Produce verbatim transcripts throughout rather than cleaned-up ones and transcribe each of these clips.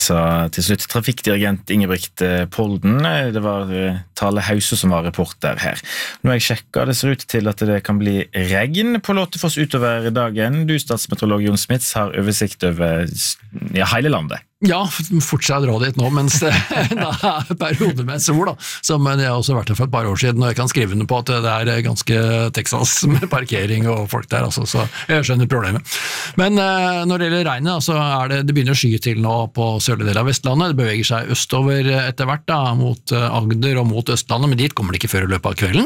Så til slutt trafikkdirigent Ingebrigt Polden, det var Tale Hause som var reporter her. Nå har jeg sjekket, det ser ut til at det kan bli regn på Låtefoss utover dagen. Du, statsmeteorolog Jon Smits, har oversikt over ja, hele landet. Ja, fortsatt dra dit nå, mens det er perioder med sol, da, som jeg har også vært her for et par år siden, og jeg kan skrive under på at det er ganske Texas med parkering og folk der, altså, så jeg skjønner problemet. Men eh, når det gjelder regnet, så er det, det begynner å sky til nå på sørlige del av Vestlandet, det beveger seg østover etter hvert da, mot Agder og mot Østlandet, men dit kommer det ikke før i løpet av kvelden.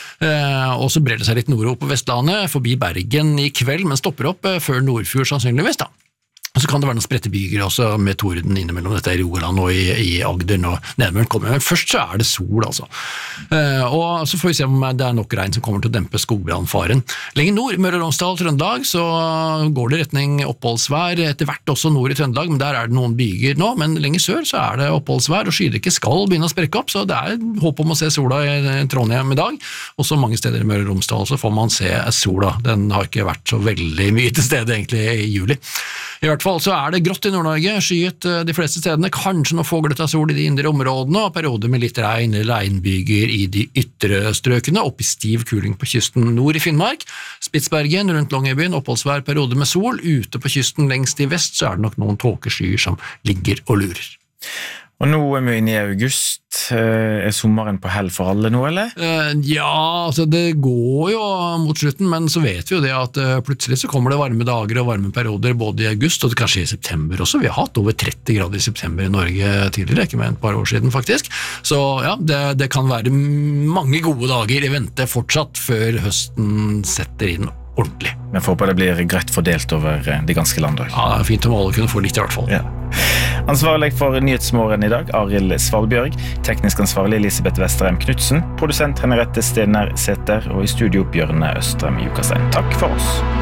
Eh, og så brer det seg litt nordover på Vestlandet, forbi Bergen i kveld, men stopper opp eh, før Nordfjord sannsynligvis da. Og så kan det være noen spredte byger også med torden innimellom dette i Rogaland og i, i Agder og Nedmøren kommer. Men først så er det sol altså. Eh, og så får vi se om det er nok regn som kommer til å dempe skogbrannfaren. Lenger nord, Møre og Romsdal, Trøndelag, så går det retning oppholdsvær, etter hvert også nord i Trøndelag, men der er det noen byger nå, men lenger sør så er det oppholdsvær, og skydekke skal begynne å sprekke opp, så det er håp om å se sola i Trondheim i dag. Også mange steder i Møre og Romsdal så får man se sola. Den har ikke vært så veldig mye til stede egentlig i juli. I hvert fall så er det grått i Nord-Norge, skyet de fleste stedene, kanskje noe fåglete av sol i de indre områdene, og perioder med litt regn eller regnbyger i de ytre strøkene, opp i stiv kuling på kysten nord i Finnmark, Spitsbergen, rundt Longyearbyen, oppholdsvær, perioder med sol, ute på kysten lengst i vest så er det nok noen tåkeskyer som ligger og lurer. Og nå er vi inne i august, er sommeren på hell for alle nå, eller? Ja, altså det går jo mot slutten, men så vet vi jo det at plutselig så kommer det varme dager og varme perioder både i august og kanskje i september også. Vi har hatt over tretti grader i september i Norge tidligere, ikke med et par år siden faktisk. Så ja, det, det kan være mange gode dager i vente fortsatt før høsten setter inn ordentlig. Men får håpe det blir greit fordelt over det ganske landet. Ja, det er fint om alle kunne få litt i hvert fall. Ja. Ansvarlig for Nyhetsmorgen i dag, Arild Svalbjørg. Teknisk ansvarlig Elisabeth Vesterheim Knudsen. Produsent Henriette Stener Sæther. Og i studio Bjørne Østrem Jukastein. Takk for oss.